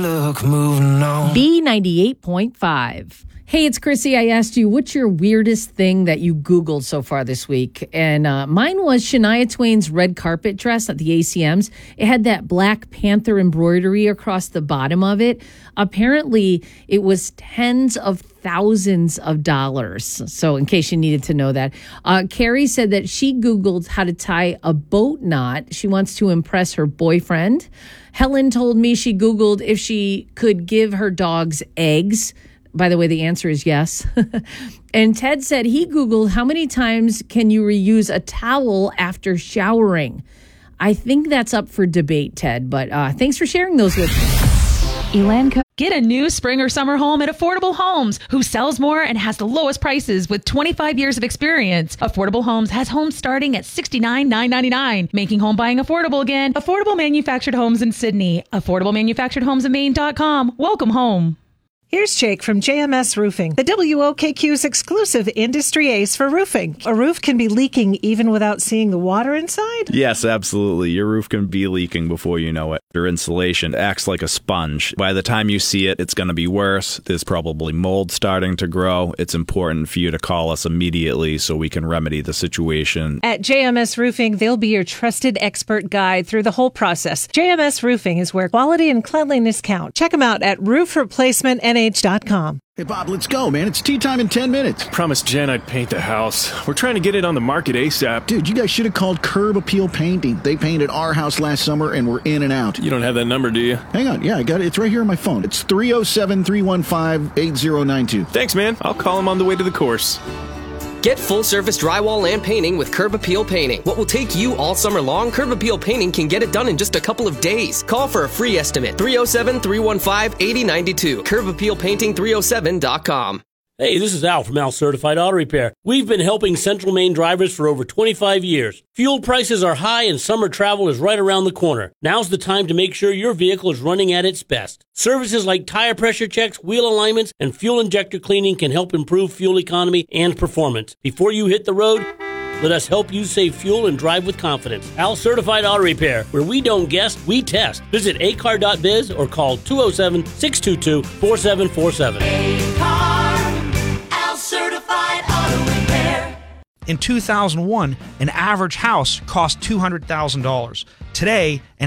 look, moving on. B98.5. Hey, it's Chrissy. I asked you, what's your weirdest thing that you Googled so far this week? And mine was Shania Twain's red carpet dress at the ACMs. It had that Black Panther embroidery across the bottom of it. Apparently, it was tens of thousands of dollars. So in case you needed to know that. Carrie said that she Googled how to tie a boat knot. She wants to impress her boyfriend. Helen told me she Googled if she could give her dogs eggs. By the way, the answer is yes. And Ted said he Googled how many times can you reuse a towel after showering. I think that's up for debate, Ted, but thanks for sharing those with me. Elanco. Get a new spring or summer home at Affordable Homes, who sells more and has the lowest prices with 25 years of experience. Affordable Homes has homes starting at $69,999, making home buying affordable again. Affordable Manufactured Homes in Sydney. AffordableManufacturedHomesInMaine.com. Welcome home. Here's Jake from JMS Roofing, the WOKQ's exclusive industry ace for roofing. A roof can be leaking even without seeing the water inside? Yes, absolutely. Your roof can be leaking before you know it. Your insulation acts like a sponge. By the time you see it, it's going to be worse. There's probably mold starting to grow. It's important for you to call us immediately so we can remedy the situation. At JMS Roofing, they'll be your trusted expert guide through the whole process. JMS Roofing is where quality and cleanliness count. Check them out at roofreplacementnh.com. Hey, Bob, let's go, man. It's tea time in 10 minutes. Promised Jen I'd paint the house. We're trying to get it on the market ASAP. Dude, you guys should have called Curb Appeal Painting. They painted our house last summer, and we're in and out. You don't have that number, do you? Hang on. Yeah, I got it. It's right here on my phone. It's 307-315-8092. Thanks, man. I'll call him on the way to the course. Get full-service drywall and painting with Curb Appeal Painting. What will take you all summer long, Curb Appeal Painting can get it done in just a couple of days. Call for a free estimate. 307-315-8092. CurbAppealPainting307.com. Hey, this is Al from Al Certified Auto Repair. We've been helping Central Maine drivers for over 25 years. Fuel prices are high and summer travel is right around the corner. Now's the time to make sure your vehicle is running at its best. Services like tire pressure checks, wheel alignments, and fuel injector cleaning can help improve fuel economy and performance. Before you hit the road, let us help you save fuel and drive with confidence. Al Certified Auto Repair, where we don't guess, we test. Visit acar.biz or call 207-622-4747. Al Certified Auto Repair. In 2001, an average house cost $200,000. Today, an